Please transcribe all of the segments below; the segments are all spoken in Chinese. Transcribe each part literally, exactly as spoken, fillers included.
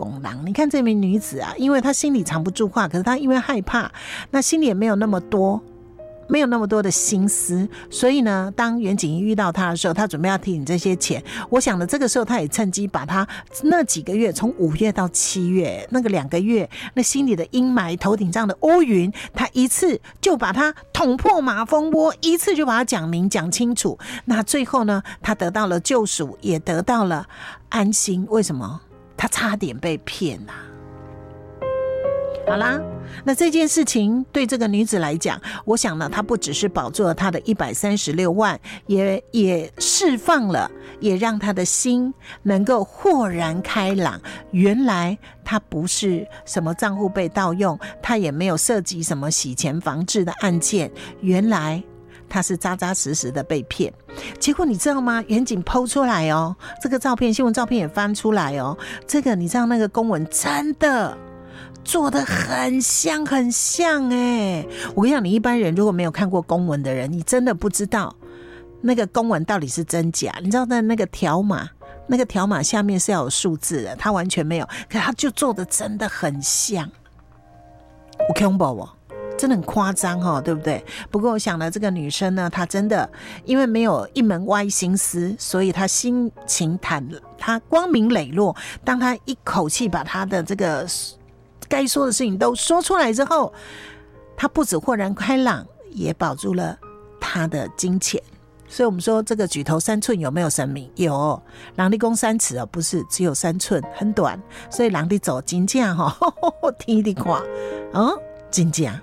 公狼。你看这名女子啊，因为她心里藏不住话，可是她因为害怕，那心里也没有那么多没有那么多的心思，所以呢，当袁景一遇到他的时候，他准备要提你这些钱，我想的这个时候，他也趁机把他那几个月，从五月到七月那个两个月，那心里的阴霾、头顶上的乌云，他一次就把他捅破马蜂窝，一次就把他讲明讲清楚。那最后呢，他得到了救赎，也得到了安心。为什么？他差点被骗啊！好啦，那这件事情对这个女子来讲，我想呢，她不只是保住了她的一百三十六万，也也释放了，也让她的心能够豁然开朗。原来她不是什么账户被盗用，她也没有涉及什么洗钱防治的案件，原来他是扎扎实实的被骗。结果你知道吗？远景 po 出来哦，这个照片新闻照片也翻出来哦，这个你知道那个公文真的做得很像很像欸。我跟你讲，你一般人如果没有看过公文的人，你真的不知道那个公文到底是真假。你知道那个条码，那个条码下面是要有数字的，他完全没有，可他就做得真的很像。有恐怖哦，真的很夸张哦，对不对？不过我想呢，这个女生呢，她真的因为没有一门歪心思，所以她心情坦，她光明磊落。当她一口气把她的这个该说的事情都说出来之后，她不止豁然开朗，也保住了她的金钱。所以我们说这个举头三寸有没有神明？有。人家说三尺哦，不是，只有三寸，很短。所以人家走真正哈，天在看，哦，真正。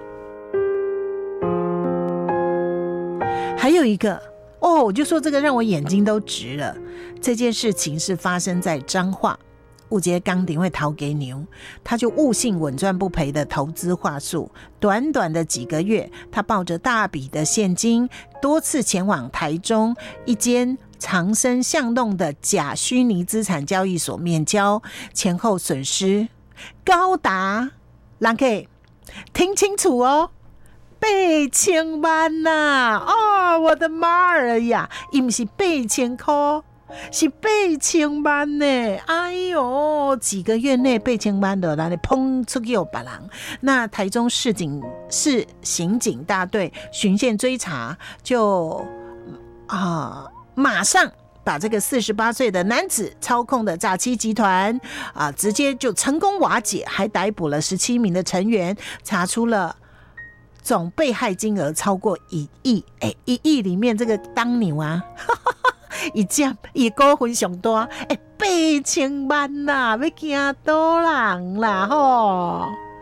还有一个哦，我就说这个让我眼睛都直了。这件事情是发生在彰化，有一个工程会头家娘，他就误信稳赚不赔的投资话术，短短的几个月，他抱着大笔的现金，多次前往台中一间长生巷弄的假虚拟资产交易所面交，前后损失高达，人可以听清楚哦，八千万呐、啊！哦，我的妈儿呀！伊不是八千块，是八千万呢！哎呦，几个月内八千万的，让你砰出去有别人。那台中市警市刑警大队循线追查，就啊，马上把这个四十八岁的男子操控的诈欺集团啊，直接就成功瓦解，还逮捕了十七名的成员，查出了总被害金额超过一亿，哎，一亿里面这个当牛啊，一件一股份上多，哎，八千万呐、啊，要惊多人啦吼！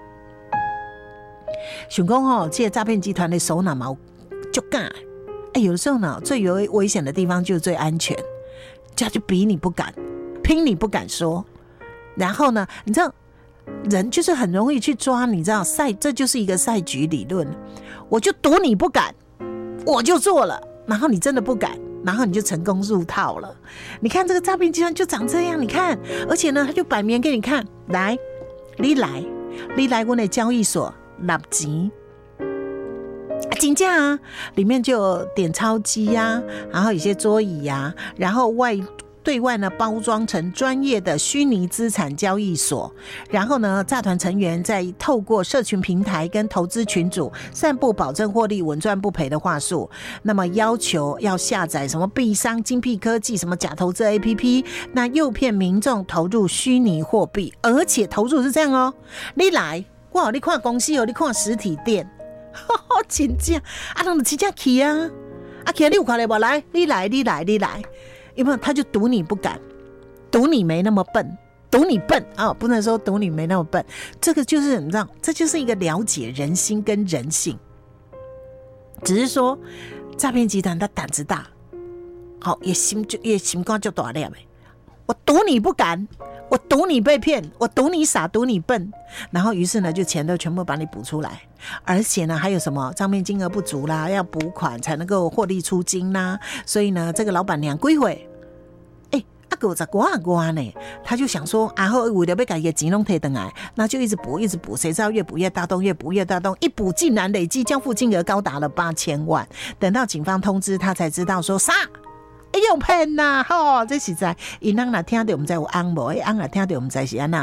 想讲吼，这个诈骗集团的首脑嘛，就干，哎，有的时候呢，最有危险的地方就是最安全，这就比你不敢，拼你不敢说，然后呢，你知道。人就是很容易去抓，你知道赛，这就是一个赛局理论。我就赌你不敢，我就做了，然后你真的不敢，然后你就成功入套了。你看这个诈骗集团就长这样，你看，而且呢，他就摆明给你看，来，你来，你来我的交易所拿钱。真的啊，里面就有点钞机呀、啊，然后有些桌椅呀、啊，然后外。对外呢包装成专业的虚拟资产交易所，然后呢，诈团成员再透过社群平台跟投资群组散布保证获利、稳赚不赔的话术，那么要求要下载什么币商、精辟科技什么假投资 A P P， 那诱骗民众投入虚拟货币，而且投入是这样哦，你来，哇，你看公司哦，你看实体店，哈真正啊，人就真正去啊，啊去你有看到无？来，你来，你来，你来。因为他就赌你不敢，赌你没那么笨，赌你笨啊、哦，不能说赌你没那么笨。这个就是你知道，这就是一个了解人心跟人性。只是说诈骗集团他胆子大，好也心就也心肝就大了。我赌你不敢，我赌你被骗，我赌你傻，赌你笨，然后于是呢，就钱都全部把你补出来，而且呢，还有什么账面金额不足啦，要补款才能够获利出金啦，所以呢，这个老板娘几岁？哎，啊五十多多呢，他就想说，啊后为了要把这钱弄提回来，那就一直补，一直补，谁知道越补越大洞，越补越大洞，一补竟然累计交付金额高达了八千万。等到警方通知他，才知道说啥？用骗呐，吼！这实在，因人若听到，唔知有翁无，翁若听到，唔知是安那。